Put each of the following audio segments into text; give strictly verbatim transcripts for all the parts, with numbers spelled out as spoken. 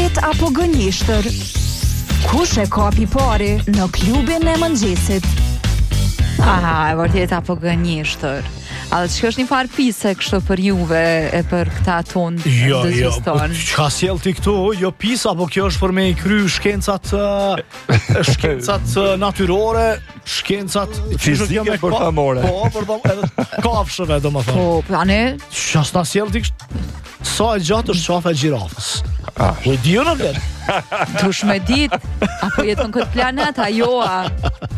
vërtet apo gënjeshtër? Kush e kapi pari në klubin e mëngjesit? Aha, e vërtet apo gënjeshtër. A dhe që është një farë pise kështë për juve e për këta tonë Jo, jo, dëgjues tonë? ka sjell ti këtu, jo pisa, apo kjo është për me i kry shkencat uh, shkencat uh, natyrore, shkencat Fizike për famore. Po, për famore, edhe kafshëve, do më Po, thonë. plane, Qas ta sjell ti kështë, sa e gjatë është qafa e gjirafës. Ah. Po e di në vetë. dush me dit, apo jetë në këtë planet, a joa?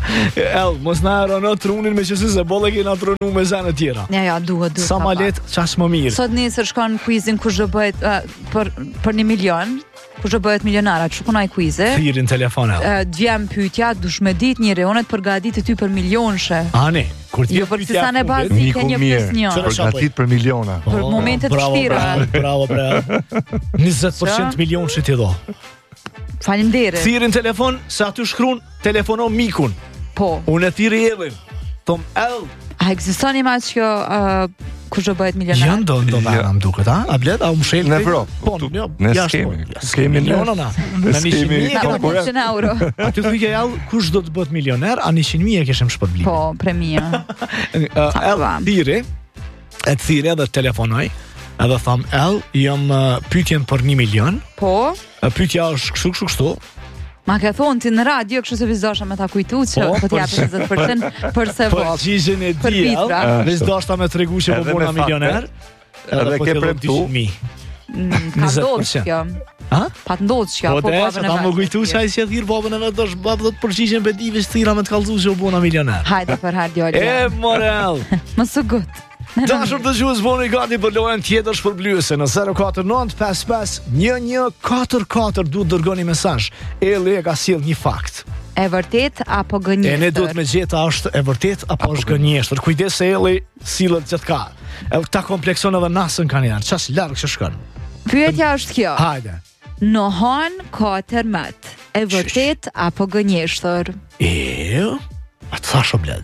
El, mos na ero në trunin me qësi se bolle kena trunu me zene tjera. Ja, ja, duhet, duhet. Sa ma ka let, qas më mirë. Sot nesër shkon kuizin kush do bëhet uh, për për një milion, kush do bëhet milionara, çu punoj kuize. Thirin telefon el. Uh, Djem pyetja, dush me dit një reonet përgatitë ty për milionshe. Ani, kur Jo për sa ne bazike një plus një. Qëra Përgatit për miliona. Për momentet vështira. Bravo, bravo, bravo. njëzet përqind milion që ti do. Faleminderit. Thirin telefon, se aty shkruan telefono mikun. Po. Unë e thiri Elin. Thom, El, A ekziston një mas që uh, kush do bëhet milionar? janë do ndo Ja. vena më duket, a? A bled, a u mshel? Në Evropë. Po, Tu- jo, ne jashtë, s'kemi. po. S'kemi miliona na. Ne Na nishin s'kemi mijë Na e po kena- një euro. Aty thujke El, kush do të bëhet milioner, a njëqind mijë e kishim shpërblim. Po, premia. Uh, El, va. thiri, e të thiri edhe telefonoj, edhe tham, El, jam uh, pyetjen për një milion, Po, uh, pyetja është kështu, kështu, kështu, ma ke thonë ti në radio, kështu se vizosha me ta kujtu që Po, po t'japin njëzet përqind për se për vop. gjizhen e Për di, El, pitra. veç dashta me tregu që po Edhe bona me fakte. milioner, Edhe po ke t'jellon premtu. dyqind mijë. Mm, Ka njëzet ndodhë përqind. kjo. Ha? Pa të ndodhë kjo. Po dhe, që ta më kujtu që a i si e thirë babën e vetë, është babë dhe të përgjigjen për dive që thira me të kalzu që u bona milioner. Hajde për radio. E, Morel! Më së gut. Dashur të gjuhës boni gati për lojën tjetër shpërblyese në zero katër nënt pesë pesë një një katër katër duhet dërgoni mesazh. Eli e ka sjell një fakt. E vërtet apo E ne duhet gënjeshtër? me gjeta është e vërtet apo është gënjeshtër. Kujdes se Eli sillet gjithë ka. E ta komplekson edhe nasën kanë janë. Ças larg që shkon. Pyetja është kjo. Hajde. Nohan katër met. E vërtet apo gënjeshtër? E, a të thash o bled.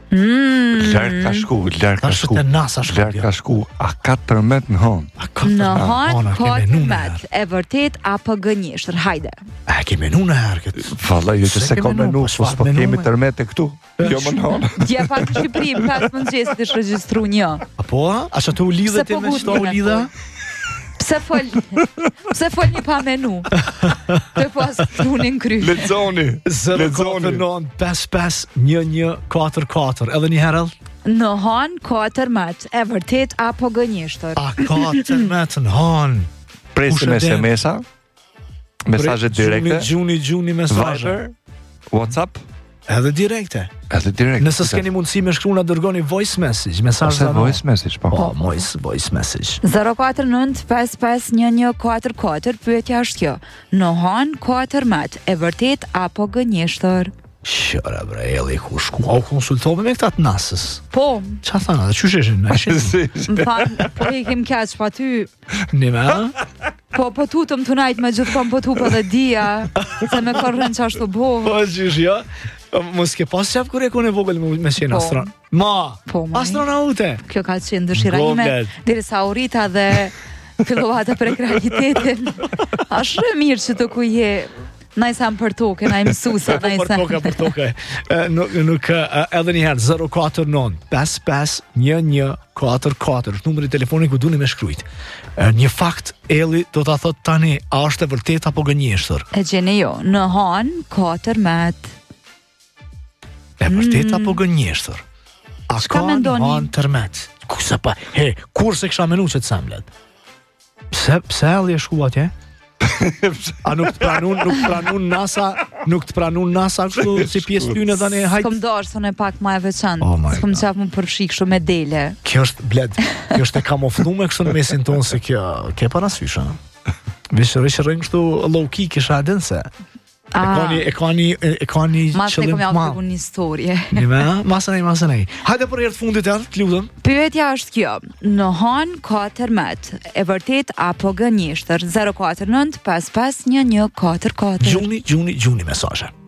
Mm. Larg ka shku, larg ka Tash shku. të nasa shkon. Larg ka shku, a katër met në hon. A katër Nohan Ona, ke katër menu në met. herë. E vërtet apo gënjeshtër? Hajde. A ke menu në herë këtë. Valla, jo që Se se ke ka menu, menu, po po çfarë s'po menu, kemi me? tërmete këtu. Jo më në hon. Dje pak në Shqipëri, pas mëngjesit është regjistru një. A po, a? A që të u lidhe Pse ti po me gut qëta u me lidhe? ato? Pse fol? Pse fol një pa menu? Të pas trunin kry. Lexoni. zero katër nënt pesë pesë një një katër katër. Edhe një herë. Nohan katër met. E vërtet apo gënjeshtër? A katër me të në hanë. Presim Kush e den? S M S-a. Mesazhe direkte. Gjuni, gjuni mesazhe. Viber, WhatsApp, Edhe direkte. edhe direkt. Nëse s'keni mundësi me shkruan, na dërgoni voice message, mesazh Ose zano. voice message, po. Po, voice, voice message. zero katër nënt pesë pesë një një katër katër. Pyetja është kjo. Nohan katër met. E vërtet apo gënjeshtër? Shëra bre, Eli ku shku. Au konsultove me këta të nasës. Po, Qa thana, dhe qysh ishin? Na ishin më thanë, po i kem kaq pa ty. një me, a? Po po tutëm tonight me gjithë kom po tupa dhe dia. Se me korrën qashtu bo. Po, qysh, ja? Mos ke pas qef kur e kone vogël me, me qenë Po. astron. Ma, Po, ma. astronaute. Kjo ka qenë dëshira Go, ime, bled. derisa u rita dhe fillova të prek realitetin. A shre mirë që të ku je, na i sam për toke, na i mësusa, na i Për sam. toka, për toka. E, Nuk, nuk, e, edhe një herë, zero katër nënt pesë pesë një një katër katër, është numri telefonit ku duni me shkrujt. E, Një fakt, Eli do ta thot tani, a është e vërtet apo gënjeshtër? E gjeni jo, në han, katër met. E vërtet apo gënjeshtër? A Çka ka në mendoni? hanë tërmet? Kusa pa, he, kur se kësha menu që të semblet? Pse, pse Eli e shku atje? A nuk të pranun, nuk të pranun NASA, nuk të pranun NASA kështu si pjesë tyne dhe ne hajt. S'kom dorë, së në pak ma e veçantë. Oh my S'kom God. qaf më përfshi kështu me dele. Kjo është bled, kjo është e kamuflume kështu në mesin tonë se kjo, ke parasysh, a? Vishë rishë rëngë kështu low key kisha adin se. E ka një, e ka një, e ka një Mas ne qëllim kom të javë të madh. një historie. Një me, masë nej, masë nej. Hajde për herë të fundit erë, të lutëm. Pyetja është kjo. Në han katër met. E vërtet apo gënjeshtër? zero katër nënt pesë pesë një një katër katër. Gjuni, gjuni, gjuni mesazhe.